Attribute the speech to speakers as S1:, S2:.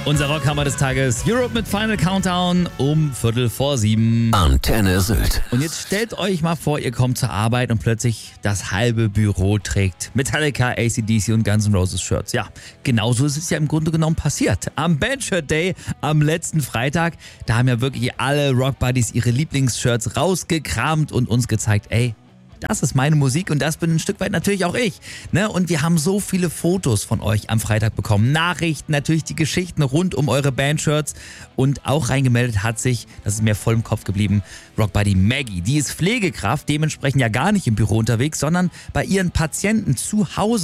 S1: Unser Rockhammer des Tages, Europe mit Final Countdown um 6:45.
S2: Antenne Sylt.
S1: Und jetzt stellt euch mal vor, ihr kommt zur Arbeit und plötzlich das halbe Büro trägt Metallica, AC/DC und Guns N' Roses Shirts. Ja, genauso ist es ja im Grunde genommen passiert. Am Bandshirt Day, am letzten Freitag, da haben ja wirklich alle Rockbuddies ihre Lieblingsshirts rausgekramt und uns gezeigt, ey, das ist meine Musik und das bin ein Stück weit natürlich auch ich. Ne? Und wir haben so viele Fotos von euch am Freitag bekommen. Nachrichten, natürlich die Geschichten rund um eure Bandshirts. Und auch reingemeldet hat sich, das ist mir voll im Kopf geblieben, Rockbuddy Maggie. Die ist Pflegekraft, dementsprechend ja gar nicht im Büro unterwegs, sondern bei ihren Patienten zu Hause